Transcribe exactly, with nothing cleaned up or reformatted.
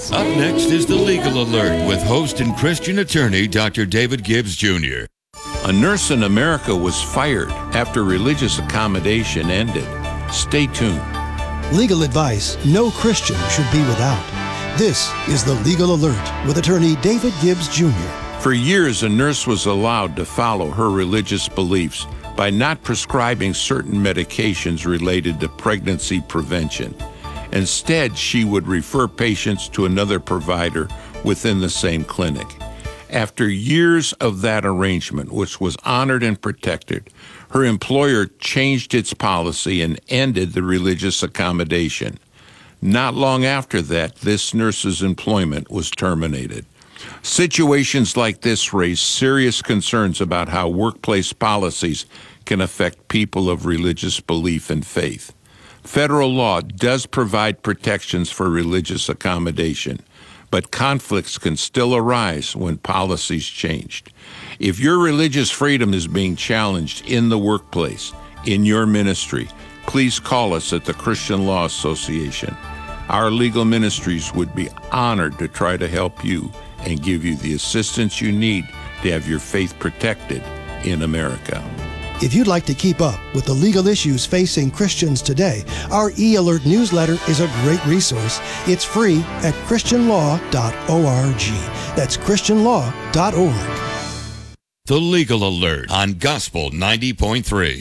Up next is the Legal Alert with host and Christian attorney Doctor David Gibbs Junior A nurse in America was fired after religious accommodation ended. Stay tuned. Legal advice no Christian should be without. This is the Legal Alert with attorney David Gibbs Junior For years, a nurse was allowed to follow her religious beliefs by not prescribing certain medications related to pregnancy prevention. Instead, she would refer patients to another provider within the same clinic. After years of that arrangement, which was honored and protected, her employer changed its policy and ended the religious accommodation. Not long after that, this nurse's employment was terminated. Situations like this raise serious concerns about how workplace policies can affect people of religious belief and faith. Federal law does provide protections for religious accommodation, but conflicts can still arise when policies changed. If your religious freedom is being challenged in the workplace, in your ministry, please call us at the Christian Law Association. Our legal ministries would be honored to try to help you and give you the assistance you need to have your faith protected in America. If you'd like to keep up with the legal issues facing Christians today, our e-alert newsletter is a great resource. It's free at christian law dot org. That's christian law dot org. The Legal Alert on Gospel ninety point three.